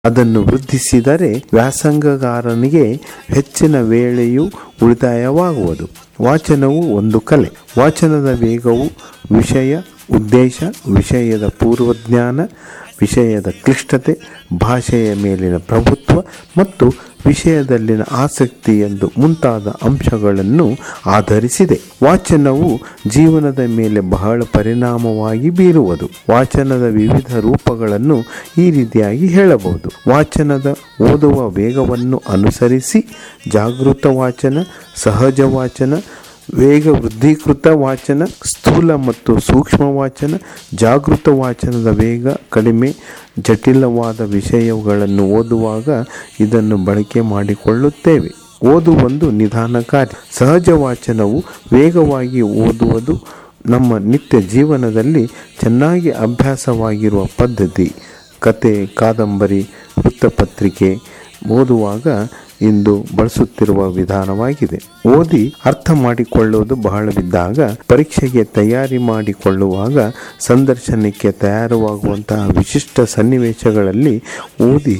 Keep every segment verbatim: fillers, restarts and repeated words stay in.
ಅದನ್ನು ವೃದ್ಧಿಸಿದರೆ ವ್ಯಾಸಂಗಗಾರನಿಗೆ ಹೆಚ್ಚಿನ ವೇಳೆಯೂ ಉಳಿತಾಯವಾಗುವುದು. ವಾಚನವು ಒಂದು ಕಲೆ. ವಾಚನದ ವೇಗವು ವಿಷಯ ಉದ್ದೇಶ, ವಿಷಯದ ಪೂರ್ವಜ್ಞಾನ, ವಿಷಯದ ಕ್ಲಿಷ್ಟತೆ, ಭಾಷೆಯ ಮೇಲಿನ ಪ್ರಭುತ್ವ ಮತ್ತು ವಿಷಯದಲ್ಲಿನ ಆಸಕ್ತಿ ಎಂದು ಮುಂತಾದ ಅಂಶಗಳನ್ನು ಆಧರಿಸಿದೆ. ವಾಚನವು ಜೀವನದ ಮೇಲೆ ಬಹಳ ಪರಿಣಾಮವಾಗಿ ಬೀರುವುದು. ವಾಚನದ ವಿವಿಧ ರೂಪಗಳನ್ನು ಈ ರೀತಿಯಾಗಿ ಹೇಳಬಹುದು. ವಾಚನದ ಓದುವ ವೇಗವನ್ನು ಅನುಸರಿಸಿ ಜಾಗೃತ ವಾಚನ, ಸಹಜ ವಾಚನ, ವೇಗ ವೃದ್ಧೀಕೃತ ವಾಚನ, ಸ್ಥೂಲ ಮತ್ತು ಸೂಕ್ಷ್ಮ ವಾಚನ. ಜಾಗೃತ ವಾಚನದ ವೇಗ ಕಡಿಮೆ, ಜಟಿಲವಾದ ವಿಷಯಗಳನ್ನು ಓದುವಾಗ ಇದನ್ನು ಬಳಕೆ ಮಾಡಿಕೊಳ್ಳುತ್ತೇವೆ. ಓದು ಒಂದು ನಿಧಾನ ಕಾರ್ಯ. ಸಹಜ ವಾಚನವು ವೇಗವಾಗಿ ಓದುವುದು ನಮ್ಮ ನಿತ್ಯ ಜೀವನದಲ್ಲಿ ಚೆನ್ನಾಗಿ ಅಭ್ಯಾಸವಾಗಿರುವ ಪದ್ಧತಿ. ಕತೆ, ಕಾದಂಬರಿ, ವೃತ್ತಪತ್ರಿಕೆ ಓದುವಾಗ ಇಂದು ಬಳಸುತ್ತಿರುವ ವಿಧಾನವಾಗಿದೆ. ಓದಿ ಅರ್ಥ ಮಾಡಿಕೊಳ್ಳುವುದು ಬಹಳವಿದ್ದಾಗ ಪರೀಕ್ಷೆಗೆ ತಯಾರಿ ಮಾಡಿಕೊಳ್ಳುವಾಗ, ಸಂದರ್ಶನಕ್ಕೆ ತಯಾರುವಾಗುವಂತಹ ವಿಶಿಷ್ಟ ಸನ್ನಿವೇಶಗಳಲ್ಲಿ ಓದಿ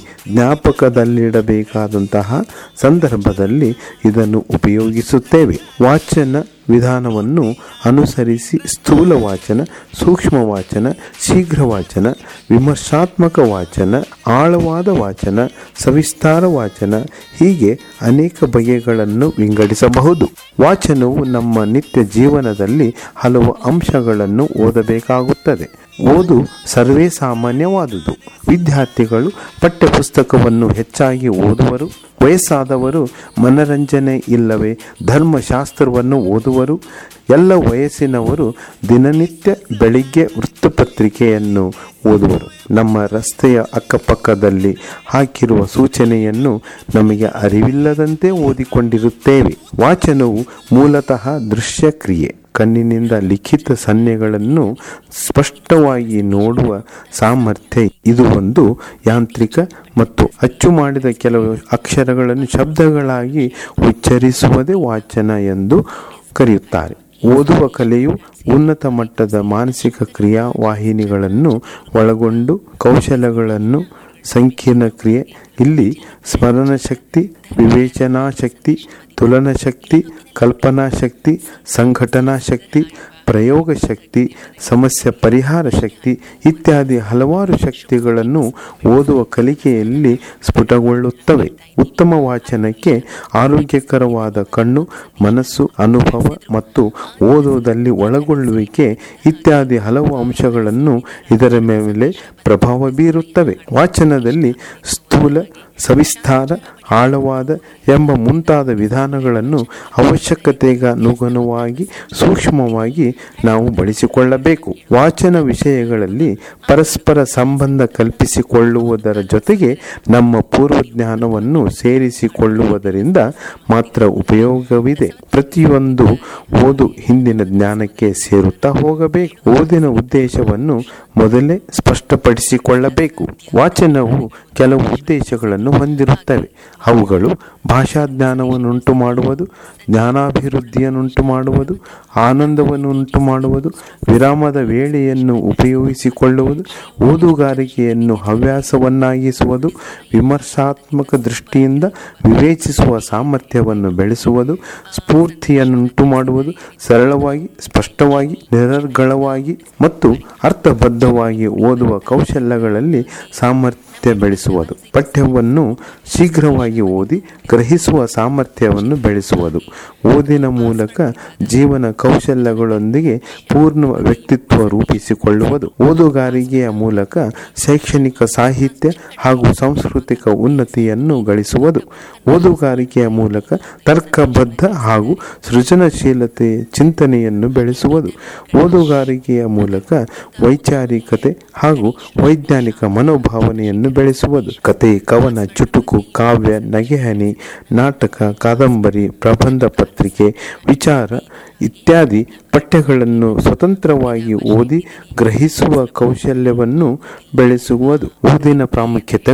ಜ್ಞಾಪಕದಲ್ಲಿಡಬೇಕಾದಂತಹ ಸಂದರ್ಭದಲ್ಲಿ ಇದನ್ನು ಉಪಯೋಗಿಸುತ್ತೇವೆ. ವಾಚನ ವಿಧಾನವನ್ನು ಅನುಸರಿಸಿ ಸ್ಥೂಲ ವಾಚನ, ಸೂಕ್ಷ್ಮ ವಾಚನ, ಶೀಘ್ರ ವಾಚನ, ವಿಮರ್ಶಾತ್ಮಕ ವಾಚನ, ಆಳವಾದ ವಾಚನ, ಸವಿಸ್ತಾರ ವಾಚನ ಹೀಗೆ ಅನೇಕ ಬಗೆಗಳನ್ನು ವಿಂಗಡಿಸಬಹುದು. ವಾಚನವು ನಮ್ಮ ನಿತ್ಯ ಜೀವನದಲ್ಲಿ ಹಲವು ಅಂಶಗಳನ್ನು ಓದಬೇಕಾಗುತ್ತದೆ. ಓದು ಸರ್ವೇ ಸಾಮಾನ್ಯವಾದುದು. ವಿದ್ಯಾರ್ಥಿಗಳು ಪಠ್ಯಪುಸ್ತಕವನ್ನು ಹೆಚ್ಚಾಗಿ ಓದುವರು. ವಯಸ್ಸಾದವರು ಮನರಂಜನೆ ಇಲ್ಲವೇ ಧರ್ಮಶಾಸ್ತ್ರವನ್ನು ಓದುವರು. ಎಲ್ಲ ವಯಸ್ಸಿನವರು ದಿನನಿತ್ಯ ಬೆಳಿಗ್ಗೆ ವೃತ್ತಪತ್ರಿಕೆಯನ್ನು ಓದುವರು. ನಮ್ಮ ರಸ್ತೆಯ ಅಕ್ಕಪಕ್ಕದಲ್ಲಿ ಹಾಕಿರುವ ಸೂಚನೆಯನ್ನು ನಮಗೆ ಅರಿವಿಲ್ಲದಂತೆ ಓದಿಕೊಂಡಿರುತ್ತೇವೆ. ವಾಚನವು ಮೂಲತಃ ದೃಶ್ಯ ಕ್ರಿಯೆ. ಕಣ್ಣಿನಿಂದ ಲಿಖಿತ ಸನ್ನೆಗಳನ್ನು ಸ್ಪಷ್ಟವಾಗಿ ನೋಡುವ ಸಾಮರ್ಥ್ಯ. ಇದು ಒಂದು ಯಾಂತ್ರಿಕ ಮತ್ತು ಅಚ್ಚು ಮಾಡಿದ ಕೆಲವು ಅಕ್ಷರಗಳನ್ನು ಶಬ್ದಗಳಾಗಿ ಉಚ್ಚರಿಸುವುದೇ ವಾಚನ ಎಂದು ಕರೆಯುತ್ತಾರೆ. ಓದುವ ಕಲೆಯು ಉನ್ನತ ಮಟ್ಟದ ಮಾನಸಿಕ ಕ್ರಿಯಾವಾಹಿನಿಗಳನ್ನು ಒಳಗೊಂಡು ಕೌಶಲ್ಯಗಳನ್ನು ಸಂಕೀರ್ಣ ಕ್ರಿಯೆ. ಇಲ್ಲಿ ಸ್ಮರಣ ಶಕ್ತಿ, ವಿವೇಚನಾ ಶಕ್ತಿ, ತುಲನ ಶಕ್ತಿ, ಕಲ್ಪನಾ ಶಕ್ತಿ, ಸಂಘಟನಾ ಶಕ್ತಿ, ಪ್ರಯೋಗ ಶಕ್ತಿ, ಸಮಸ್ಯೆ ಪರಿಹಾರ ಶಕ್ತಿ ಇತ್ಯಾದಿ ಹಲವಾರು ಶಕ್ತಿಗಳನ್ನು ಓದುವ ಕಲಿಕೆಯಲ್ಲಿ ಸ್ಫುಟಗೊಳ್ಳುತ್ತವೆ. ಉತ್ತಮ ವಾಚನಕ್ಕೆ ಆರೋಗ್ಯಕರವಾದ ಕಣ್ಣು, ಮನಸ್ಸು, ಅನುಭವ ಮತ್ತು ಓದುವುದಲ್ಲಿ ಒಳಗೊಳ್ಳುವಿಕೆ ಇತ್ಯಾದಿ ಹಲವು ಅಂಶಗಳನ್ನು ಇದರ ಮೇಲೆ ಪ್ರಭಾವ ಬೀರುತ್ತವೆ. ವಾಚನದಲ್ಲಿ ಸ್ಥೂಲ, ಸವಿಸ್ತಾರ, ಆಳವಾದ ಎಂಬ ಮುಂತಾದ ವಿಧಾನಗಳನ್ನು ಅವಶ್ಯಕತೆಗೆ ಅನುಗುಣವಾಗಿ ಸೂಕ್ಷ್ಮವಾಗಿ ನಾವು ಬಳಸಿಕೊಳ್ಳಬೇಕು. ವಾಚನ ವಿಷಯಗಳಲ್ಲಿ ಪರಸ್ಪರ ಸಂಬಂಧ ಕಲ್ಪಿಸಿಕೊಳ್ಳುವುದರ ಜೊತೆಗೆ ನಮ್ಮ ಪೂರ್ವಜ್ಞಾನವನ್ನು ಸೇರಿಸಿಕೊಳ್ಳುವುದರಿಂದ ಮಾತ್ರ ಉಪಯೋಗವಿದೆ. ಪ್ರತಿಯೊಂದು ಓದು ಹಿಂದಿನ ಜ್ಞಾನಕ್ಕೆ ಸೇರುತ್ತಾ ಹೋಗಬೇಕು. ಓದಿನ ಉದ್ದೇಶವನ್ನು ಮೊದಲೇ ಸ್ಪಷ್ಟಪಡಿಸಿಕೊಳ್ಳಬೇಕು. ವಾಚನವು ಕೆಲವು ಉದ್ದೇಶಗಳನ್ನು ಹೊಂದಿರುತ್ತವೆ. ಅವುಗಳು ಭಾಷಾ ಜ್ಞಾನವನ್ನುಂಟು ಮಾಡುವುದು, ಜ್ಞಾನಾಭಿವೃದ್ಧಿಯನ್ನುಂಟು ಮಾಡುವುದು, ಆನಂದವನ್ನುಂಟು ಮಾಡುವುದು, ವಿರಾಮದ ವೇಳೆಯನ್ನು ಉಪಯೋಗಿಸಿಕೊಳ್ಳುವುದು, ಓದುಗಾರಿಕೆಯನ್ನು ಹವ್ಯಾಸವನ್ನಾಗಿಸುವುದು, ವಿಮರ್ಶಾತ್ಮಕ ದೃಷ್ಟಿಯಿಂದ ವಿವೇಚಿಸುವ ಸಾಮರ್ಥ್ಯವನ್ನು ಬೆಳೆಸುವುದು, ಸ್ಫೂರ್ತಿಯನ್ನುಂಟು ಮಾಡುವುದು, ಸರಳವಾಗಿ, ಸ್ಪಷ್ಟವಾಗಿ, ನಿರರ್ಗಳವಾಗಿ ಮತ್ತು ಅರ್ಥಬದ್ಧವಾಗಿ ಓದುವ ಕೌಶಲ್ಯಗಳಲ್ಲಿ ಸಾಮರ್ಥ್ಯ ಬೆಳೆಸುವುದು, ಪಠ್ಯವನ್ನು ಶೀಘ್ರವಾಗಿ ಓದಿ ಗ್ರಹಿಸುವ ಸಾಮರ್ಥ್ಯವನ್ನು ಬೆಳೆಸುವುದು, ಓದಿನ ಮೂಲಕ ಜೀವನ ಕೌಶಲ್ಯಗಳೊಂದಿಗೆ ಪೂರ್ಣ ವ್ಯಕ್ತಿತ್ವ ರೂಪಿಸಿಕೊಳ್ಳುವುದು, ಓದುಗಾರಿಕೆಯ ಮೂಲಕ ಶೈಕ್ಷಣಿಕ ಸಾಹಿತ್ಯ ಹಾಗೂ ಸಾಂಸ್ಕೃತಿಕ ಉನ್ನತಿಯನ್ನು ಗಳಿಸುವುದು, ಓದುಗಾರಿಕೆಯ ಮೂಲಕ ತರ್ಕಬದ್ಧ ಹಾಗೂ ಸೃಜನಶೀಲತೆಯ ಚಿಂತನೆಯನ್ನು ಬೆಳೆಸುವುದು, ಓದುಗಾರಿಕೆಯ ಮೂಲಕ ವೈಚಾರಿಕತೆ ಹಾಗೂ ವೈಜ್ಞಾನಿಕ ಮನೋಭಾವನೆಯನ್ನು ಬೆಳೆಸುವುದು, ಕತೆ, ಕವನ, ಚುಟುಕು, ಕಾವ್ಯ, ನಗೆಹನಿ, ನಾಟಕ, ಕಾದಂಬರಿ, ಪ್ರಬಂಧ ಪತ್ರಿಕೆ, ವಿಚಾರ ಇತ್ಯಾದಿ ಪಠ್ಯಗಳನ್ನು ಸ್ವತಂತ್ರವಾಗಿ ಓದಿ ಗ್ರಹಿಸುವ ಕೌಶಲ್ಯವನ್ನು ಬೆಳೆಸುವುದು. ಓದಿನ ಪ್ರಾಮುಖ್ಯತೆಗಳು.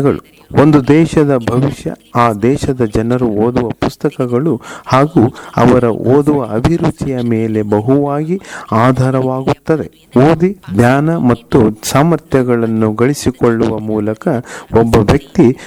ಒಂದು ದೇಶದ ಭವಿಷ್ಯ ಆ ದೇಶದ ಜನರು ಓದುವ ಪುಸ್ತಕಗಳು ಹಾಗೂ ಅವರ ಓದುವ ಅಭಿರುಚಿಯ ಮೇಲೆ ಬಹುವಾಗಿ ಆಧಾರವಾಗುತ್ತದೆ. ಓದಿ ಜ್ಞಾನ ಮತ್ತು ಸಾಮರ್ಥ್ಯಗಳನ್ನು ಗಳಿಸಿಕೊಳ್ಳುವ ಮೂಲಕ ಒಬ್ಬ ವ್ಯಕ್ತಿ